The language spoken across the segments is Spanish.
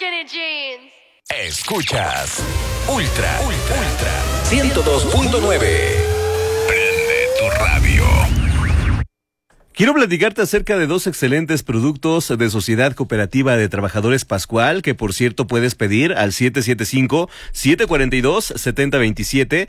skinny jeans. Escuchas Ultra 102.9. Prende tu radio. Quiero platicarte acerca de dos excelentes productos de Sociedad Cooperativa de Trabajadores Pascual, que por cierto puedes pedir al 775-742-7027,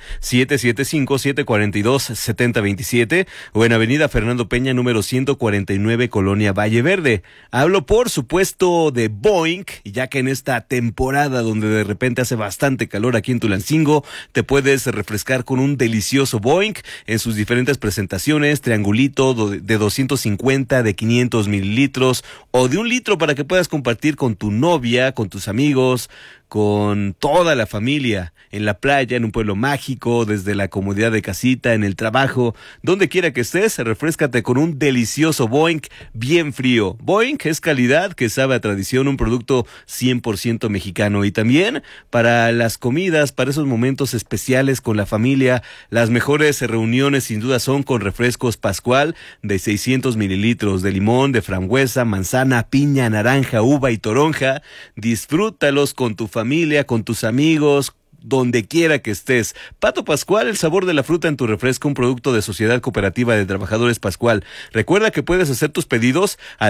775-742-7027, o en Avenida Fernando Peña, número 149, Colonia Valle Verde. Hablo, por supuesto, de Boing, ya que en esta temporada donde de repente hace bastante calor aquí en Tulancingo, te puedes refrescar con un delicioso Boing en sus diferentes presentaciones, triangulito de 250, de 500 mililitros o de 1 litro para que puedas compartir con tu novia, con tus amigos, con toda la familia, en la playa, en un pueblo mágico, desde la comodidad de casita, en el trabajo, donde quiera que estés, refréscate con un delicioso Boing bien frío. Boing es calidad que sabe a tradición, un producto 100% mexicano. Y también para las comidas, para esos momentos especiales con la familia, las mejores reuniones sin duda son con refrescos Pascual de 600 mililitros, de limón, de frambuesa, manzana, piña, naranja, uva y toronja. Disfrútalos con tu familia, con tus amigos, donde quiera que estés. Pato Pascual, el sabor de la fruta en tu refresco, un producto de Sociedad Cooperativa de Trabajadores Pascual. Recuerda que puedes hacer tus pedidos al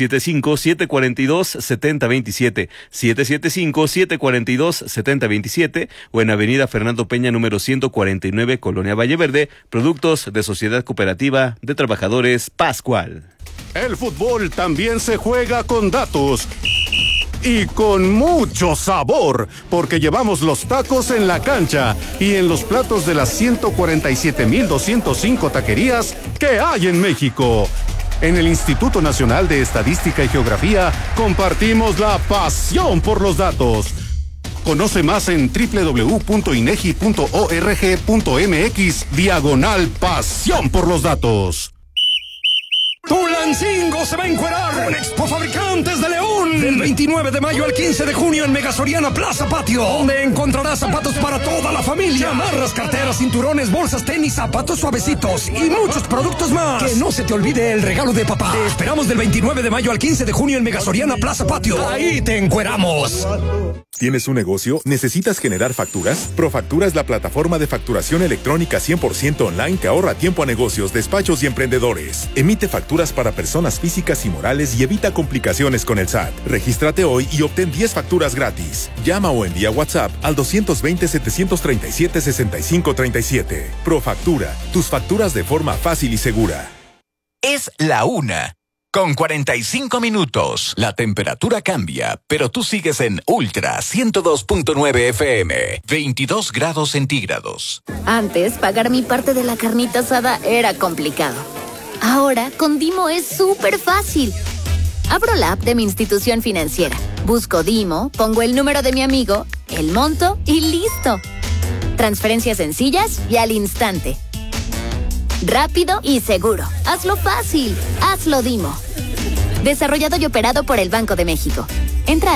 775-742-7027, 775-742-7027 o en Avenida Fernando Peña, número 149, Colonia Valle Verde, productos de Sociedad Cooperativa de Trabajadores Pascual. El fútbol también se juega con datos. Y con mucho sabor, porque llevamos los tacos en la cancha y en los platos de las 147,205 taquerías que hay en México. En el Instituto Nacional de Estadística y Geografía compartimos la pasión por los datos. Conoce más en www.inegi.org.mx/pasión por los datos. Tulancingo se va a encuerar con Expo Fabricantes de León del 29 de mayo al 15 de junio en Mega Soriana Plaza Patio, donde encontrarás zapatos para toda la familia, chamarras, carteras, cinturones, bolsas, tenis, zapatos suavecitos y muchos productos más. Que no se te olvide el regalo de papá. Te esperamos del 29 de mayo al 15 de junio en Mega Soriana Plaza Patio. Ahí te encueramos. ¿Tienes un negocio? ¿Necesitas generar facturas? Profactura es la plataforma de facturación electrónica 100% online que ahorra tiempo a negocios, despachos y emprendedores. Emite facturas para personas físicas y morales y evita complicaciones con el SAT. Regístrate hoy y obtén 10 facturas gratis. Llama o envía WhatsApp al 220-737-6537. Profactura, tus facturas de forma fácil y segura. Es la 1:45. La temperatura cambia, pero tú sigues en Ultra 102.9 FM, 22 grados centígrados. Antes, pagar mi parte de la carnita asada era complicado. Ahora, con Dimo es súper fácil. Abro la app de mi institución financiera, busco Dimo, pongo el número de mi amigo, el monto y listo. Transferencias sencillas y al instante. Rápido y seguro. Hazlo fácil. Hazlo Dimo. Desarrollado y operado por el Banco de México. Entra a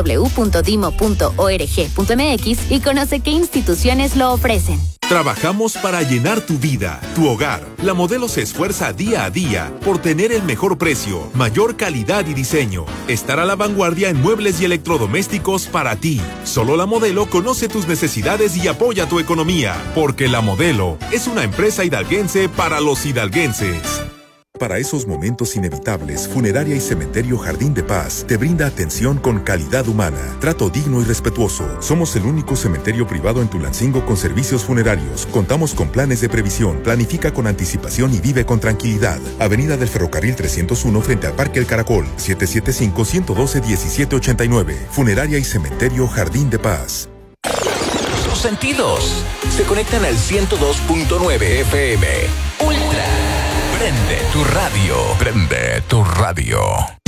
www.dimo.org.mx y conoce qué instituciones lo ofrecen. Trabajamos para llenar tu vida, tu hogar. La Modelo se esfuerza día a día por tener el mejor precio, mayor calidad y diseño. Estar a la vanguardia en muebles y electrodomésticos para ti. Solo La Modelo conoce tus necesidades y apoya tu economía. Porque La Modelo es una empresa hidalguense para los hidalguenses. Para esos momentos inevitables, Funeraria y Cementerio Jardín de Paz te brinda atención con calidad humana, trato digno y respetuoso. Somos el único cementerio privado en Tulancingo con servicios funerarios. Contamos con planes de previsión, planifica con anticipación y vive con tranquilidad. Avenida del Ferrocarril 301 frente al Parque El Caracol, 775-112-1789. Funeraria y Cementerio Jardín de Paz. Tus sentidos se conectan al 102.9 FM. Ultra. Prende tu radio. Prende tu radio.